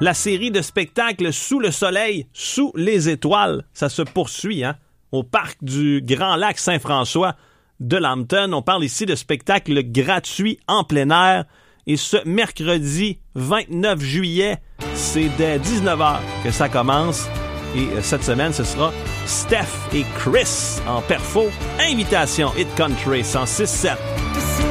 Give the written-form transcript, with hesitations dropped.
La série de spectacles Sous le soleil, sous les étoiles, ça se poursuit, au parc du Grand Lac Saint-François de Lambton. On parle ici de spectacles gratuits en plein air. Et ce mercredi 29 juillet, c'est dès 19h que ça commence. Et cette semaine, ce sera Steph et Chris en perfo. Invitation Hit Country 106.7.